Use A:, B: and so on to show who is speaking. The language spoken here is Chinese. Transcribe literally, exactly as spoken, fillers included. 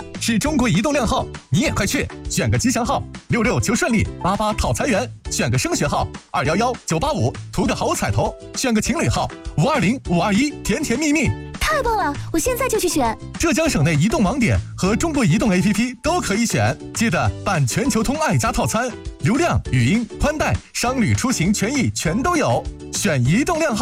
A: 是中国移动靓号，你也快去选个吉祥号，六六求顺利，八八讨财源，选个升学号，二幺幺九八五图个好彩头，选个情侣号，五二零五二一甜甜蜜蜜。
B: 太棒了，我现在就去选。
A: 浙江省内移动网点和中国移动 A P P 都可以选，记得办全球通爱家套餐，流量、语音、宽带、商旅出行权益全都有，选移动靓号。